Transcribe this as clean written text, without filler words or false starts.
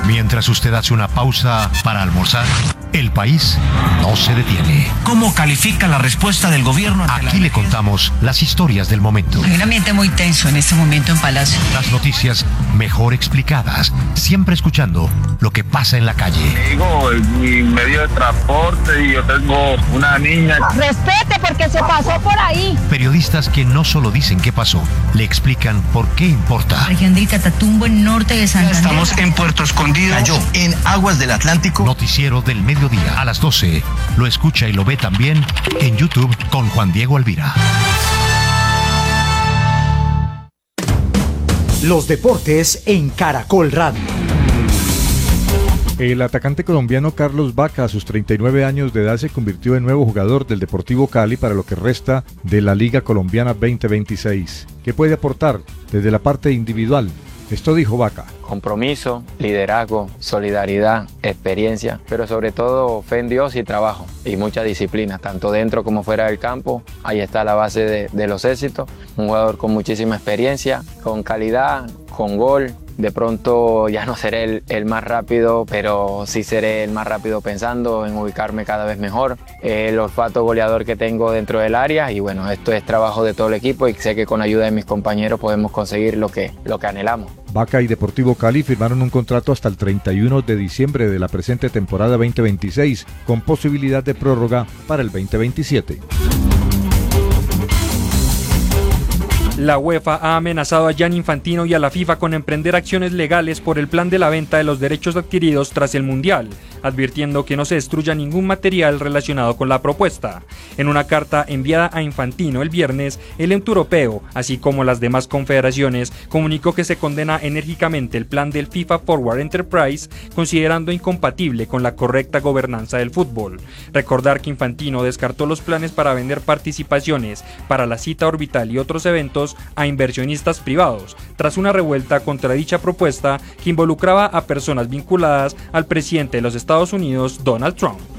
Mientras usted hace una pausa para almorzar, el país no se detiene. ¿Cómo califica la respuesta del gobierno ante Aquí le contamos las historias del momento. Hay un ambiente muy tenso en este momento en Palacio. Las noticias mejor explicadas, siempre escuchando lo que pasa en la calle. Digo, mi medio de transporte y yo tengo una niña. Respete porque se pasó por ahí. Periodistas que no solo dicen qué pasó, le explican por qué importa. Región del Catatumbo, en norte de Santander. Estamos en Puerto Escondido. Cayó en aguas del Atlántico. Noticiero del mediodía a las 12. Lo escucha y lo ve también en YouTube con Juan Diego Alvira. Los deportes en Caracol Radio. El atacante colombiano Carlos Vaca, a sus 39 años de edad, se convirtió en nuevo jugador del Deportivo Cali para lo que resta de la Liga Colombiana 2026. ¿Qué puede aportar desde la parte individual? Esto dijo Vaca. Compromiso, liderazgo, solidaridad, experiencia, pero sobre todo fe en Dios y trabajo y mucha disciplina, tanto dentro como fuera del campo. Ahí está la base de los éxitos. Un jugador con muchísima experiencia, con calidad, con gol. De pronto ya no seré el más rápido, pero sí seré el más rápido pensando en ubicarme cada vez mejor. El olfato goleador que tengo dentro del área y bueno, esto es trabajo de todo el equipo y sé que con ayuda de mis compañeros podemos conseguir lo que anhelamos. Vaca y Deportivo Cali firmaron un contrato hasta el 31 de diciembre de la presente temporada 2026, con posibilidad de prórroga para el 2027. La UEFA ha amenazado a Gianni Infantino y a la FIFA con emprender acciones legales por el plan de la venta de los derechos adquiridos tras el Mundial, advirtiendo que no se destruya ningún material relacionado con la propuesta. En una carta enviada a Infantino el viernes, el ente europeo, así como las demás confederaciones, comunicó que se condena enérgicamente el plan del FIFA Forward Enterprise, considerando incompatible con la correcta gobernanza del fútbol. Recordar que Infantino descartó los planes para vender participaciones para la cita orbital y otros eventos a inversionistas privados, tras una revuelta contra dicha propuesta que involucraba a personas vinculadas al presidente de los Estados Unidos, Donald Trump.